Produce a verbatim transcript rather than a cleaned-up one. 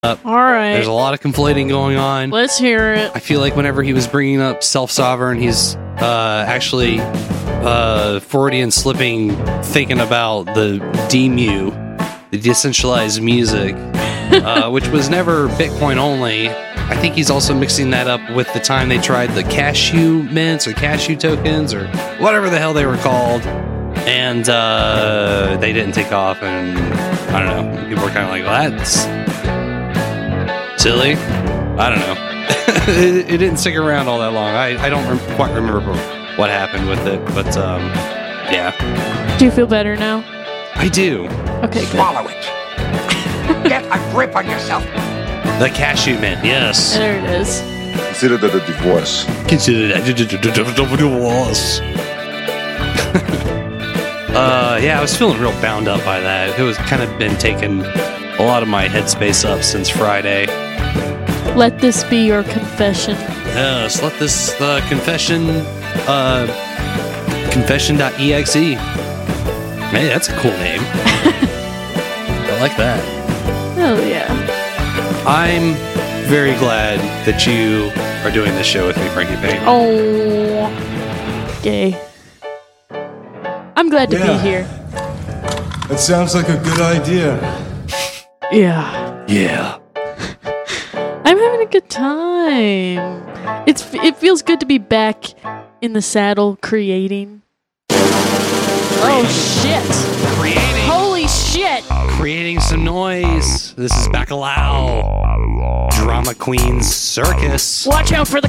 up. All right. There's a lot of conflating going on. Let's hear it. I feel like whenever he was bringing up self-sovereign, he's uh, actually uh, Freudian slipping, thinking about the D M U, the decentralized music, uh, which was never Bitcoin only. I think he's also mixing that up with the time they tried the cashew mints or cashew tokens or whatever the hell they were called. And uh, they didn't take off. And I don't know. People were kind of like, well, that's silly. I don't know. it, it didn't stick around all that long. I, I don't rem- quite remember what happened with it. But um, yeah. Do you feel better now? I do. Okay, good. Swallow it. Get a grip on yourself. The cashew mint, yes. There it is. Consider that a divorce. Consider that a divorce. uh, yeah, I was feeling real bound up by that. It was kind of been taking a lot of my headspace up since Friday. Let this be your confession. Yes, let this uh, confession, uh, confession.exe. Hey, that's a cool name. I like that. Oh, yeah. I'm very glad that you are doing this show with me, Frankie Payne. Oh, gay. I'm glad to Yeah. be here. That sounds like a good idea. Yeah. Yeah. I'm having a good time. It's It feels good to be back in the saddle creating. Oh, shit. Creating. Holy shit. Creating some noise. This is Bacalao. Drama Queen's Circus. Watch out for the